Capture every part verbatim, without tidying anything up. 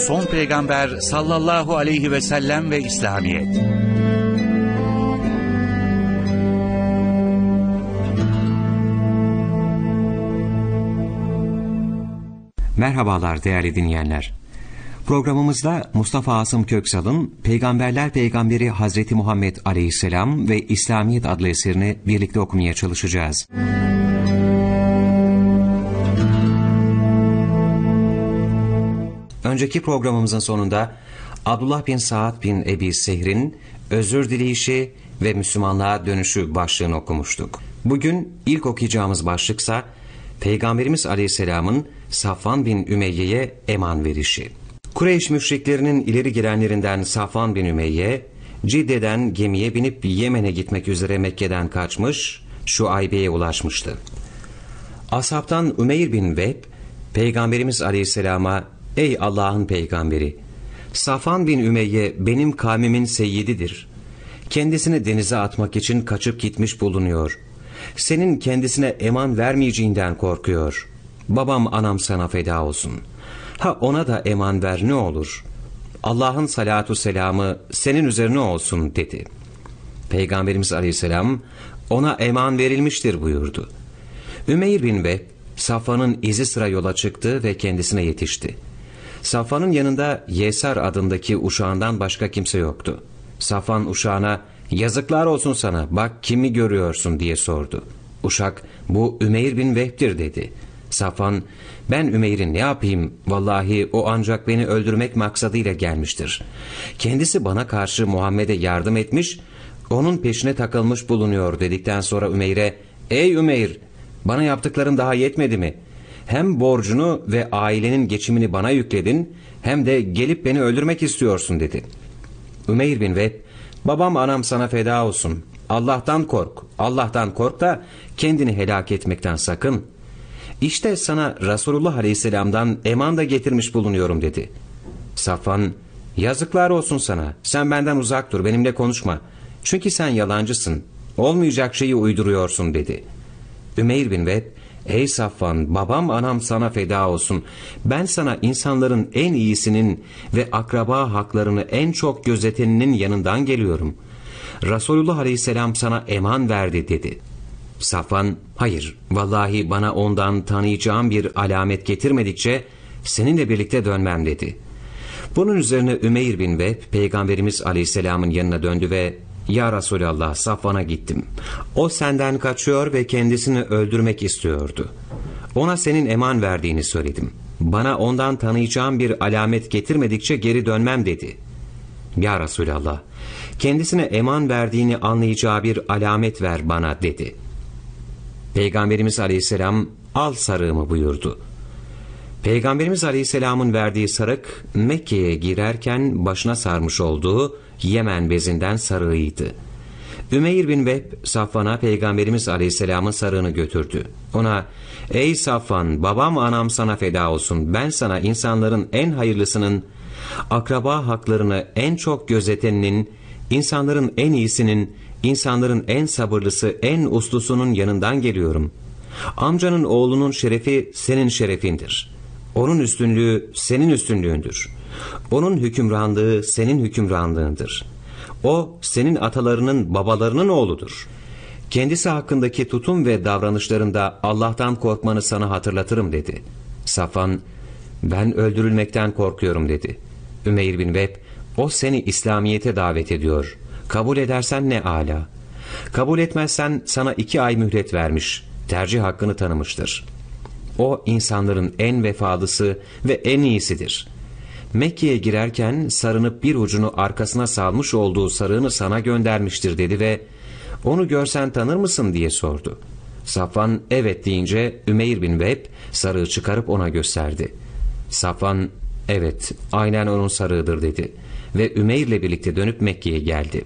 son peygamber sallallahu aleyhi ve sellem ve İslamiyet. Merhabalar değerli dinleyenler. Programımızda Mustafa Asım Köksal'ın Peygamberler Peygamberi Hazreti Muhammed Aleyhisselam ve İslamiyet adlı eserini birlikte okumaya çalışacağız. Önceki programımızın sonunda Abdullah bin Saad bin Ebi Sehr'in özür dileyişi ve Müslümanlığa dönüşü başlığını okumuştuk. Bugün ilk okuyacağımız başlıksa Peygamberimiz Aleyhisselam'ın Safvan bin Ümeyye'ye eman verişi. Kureyş müşriklerinin ileri gelenlerinden Safvan bin Ümeyye, Cidde'den gemiye binip Yemen'e gitmek üzere Mekke'den kaçmış, Şuaybe'ye ulaşmıştı. Ashabtan Ümeyr bin Vehb, Peygamberimiz Aleyhisselam'a, "Ey Allah'ın peygamberi, Safvan bin Ümeyye benim kavmimin seyyididir. Kendisini denize atmak için kaçıp gitmiş bulunuyor. Senin kendisine eman vermeyeceğinden korkuyor. Babam anam sana feda olsun. Ha ona da eman ver ne olur. Allah'ın salatu selamı senin üzerine olsun" dedi. Peygamberimiz Aleyhisselam ona eman verilmiştir buyurdu. Ümeyr bin Vehb Safvan'ın izi sıra yola çıktı ve kendisine yetişti. Safvan'ın yanında Yesar adındaki uşağından başka kimse yoktu. Safvan uşağına "Yazıklar olsun sana, bak kimi görüyorsun" diye sordu. Uşak "Bu Ümeyr bin Vehb'tir" dedi. Safvan "Ben Ümeyr'i ne yapayım, vallahi o ancak beni öldürmek maksadıyla gelmiştir. Kendisi bana karşı Muhammed'e yardım etmiş, onun peşine takılmış bulunuyor" dedikten sonra Ümeyr'e "Ey Ümeyr, bana yaptıkların daha yetmedi mi? Hem borcunu ve ailenin geçimini bana yükledin, hem de gelip beni öldürmek istiyorsun" dedi. Ümeyr bin Vehb "Babam anam sana feda olsun. Allah'tan kork. Allah'tan kork da kendini helak etmekten sakın. İşte sana Resulullah Aleyhisselam'dan eman da getirmiş bulunuyorum" dedi. Safvan "Yazıklar olsun sana. Sen benden uzak dur, benimle konuşma. Çünkü sen yalancısın. Olmayacak şeyi uyduruyorsun" dedi. Ümeyr bin Vehb "Ey Safvan, babam anam sana feda olsun. Ben sana insanların en iyisinin ve akraba haklarını en çok gözeteninin yanından geliyorum. Resulullah Aleyhisselam sana eman verdi" dedi. Safvan "Hayır, vallahi bana ondan tanıyacağım bir alamet getirmedikçe seninle birlikte dönmem" dedi. Bunun üzerine Ümeyr bin Vehb Peygamberimiz Aleyhisselam'ın yanına döndü ve "Ya Resulallah, Safvan'a gittim. O senden kaçıyor ve kendisini öldürmek istiyordu. Ona senin eman verdiğini söyledim. Bana ondan tanıyacağım bir alamet getirmedikçe geri dönmem" dedi. "Ya Resulallah, kendisine eman verdiğini anlayacağı bir alamet ver bana" dedi. Peygamberimiz Aleyhisselam "Al sarığımı" buyurdu. Peygamberimiz Aleyhisselam'ın verdiği sarık Mekke'ye girerken başına sarmış olduğu Yemen bezinden sarığıydı. Ümeyr bin Vehb Safvan'a Peygamberimiz Aleyhisselam'ın sarığını götürdü. Ona "Ey Safvan, babam anam sana feda olsun. Ben sana insanların en hayırlısının, akraba haklarını en çok gözeteninin, insanların en iyisinin, insanların en sabırlısı, en uslusunun yanından geliyorum. Amcanın oğlunun şerefi senin şerefindir. Onun üstünlüğü senin üstünlüğündür. Onun hükümranlığı senin hükümranlığındır. O senin atalarının babalarının oğludur. Kendisi hakkındaki tutum ve davranışlarında Allah'tan korkmanı sana hatırlatırım" dedi. Safvan "Ben öldürülmekten korkuyorum" dedi. Ümeyr bin Vehb "O seni İslamiyet'e davet ediyor. Kabul edersen ne âlâ. Kabul etmezsen sana iki ay mühlet vermiş, tercih hakkını tanımıştır. O insanların en vefalısı ve en iyisidir. Mekke'ye girerken sarınıp bir ucunu arkasına salmış olduğu sarığını sana göndermiştir" dedi ve "Onu görsen tanır mısın?" diye sordu. Safvan "Evet" deyince Ümeyr bin Vehb sarığı çıkarıp ona gösterdi. Safvan "Evet, aynen onun sarığıdır" dedi ve Ümeyr'le birlikte dönüp Mekke'ye geldi.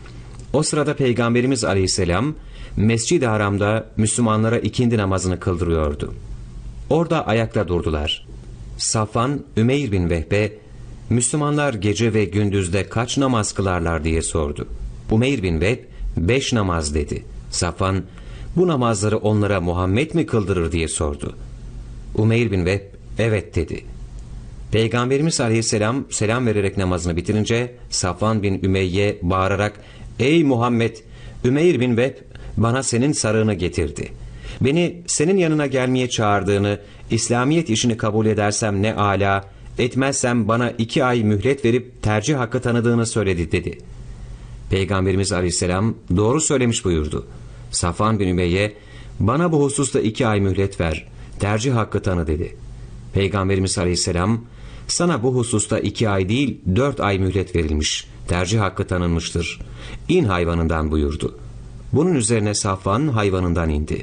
O sırada Peygamberimiz Aleyhisselam Mescid-i Haram'da Müslümanlara ikindi namazını kıldırıyordu. Orada ayakta durdular. Safvan Ümeyr bin Vehb'e "Müslümanlar gece ve gündüzde kaç namaz kılarlar?" diye sordu. Ümeyr bin Vehb "Beş namaz" dedi. Safvan "Bu namazları onlara Muhammed mi kıldırır?" diye sordu. Ümeyr bin Vehb "Evet" dedi. Peygamberimiz Aleyhisselam selam vererek namazını bitirince Safvan bin Ümeyye bağırarak "Ey Muhammed, Ümeyr bin Vehb bana senin sarığını getirdi. Beni senin yanına gelmeye çağırdığını, İslamiyet işini kabul edersem ne âlâ, etmezsem bana iki ay mühlet verip tercih hakkı tanıdığını söyledi" dedi. Peygamberimiz Aleyhisselam doğru söylemiş buyurdu. Safvan bin Ümeyye bana bu hususta iki ay mühlet ver, tercih hakkı tanı dedi. Peygamberimiz Aleyhisselam sana bu hususta iki ay değil dört ay mühlet verilmiş, tercih hakkı tanınmıştır. İn hayvanından buyurdu. Bunun üzerine Safvan hayvanından indi.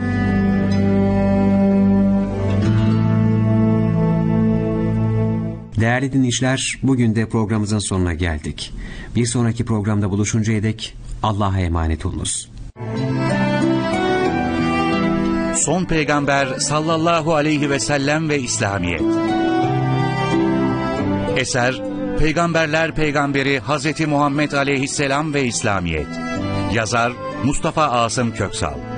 Değerli dinleyiciler, bugün de programımızın sonuna geldik. Bir sonraki programda buluşuncaya dek Allah'a emanet olunuz. Son Peygamber sallallahu aleyhi ve sellem ve İslamiyet. Eser Peygamberler Peygamberi Hazreti Muhammed Aleyhisselam ve İslamiyet. Yazar Mustafa Asım Köksal.